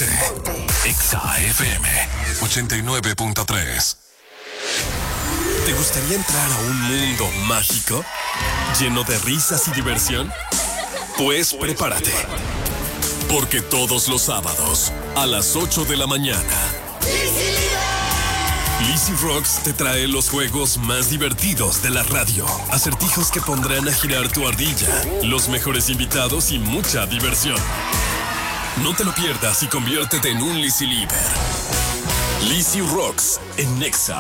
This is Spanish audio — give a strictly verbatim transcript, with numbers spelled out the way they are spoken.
Ponte. Exa F M ochenta y nueve punto tres. ¿Te gustaría entrar a un mundo mágico? ¿Lleno de risas y diversión? Pues prepárate. Porque todos los sábados, a las ocho de la mañana, Lizzy Rocks te trae los juegos más divertidos de la radio. Acertijos que pondrán a girar tu ardilla, los mejores invitados y mucha diversión. No te lo pierdas y conviértete en un Lizzy Lieber. Lizzy Rocks en Nexa.